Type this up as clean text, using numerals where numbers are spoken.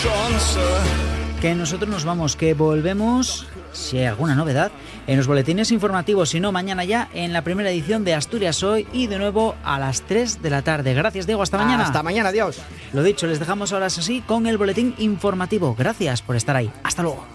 Que nosotros nos vamos, que volvemos, si hay alguna novedad, en los boletines informativos, si no, mañana ya en la primera edición de Asturias Hoy y de nuevo a las 3 de la tarde. Gracias, Diego, hasta mañana. Hasta mañana, adiós. Lo dicho, les dejamos ahora así con el boletín informativo. Gracias por estar ahí. Hasta luego.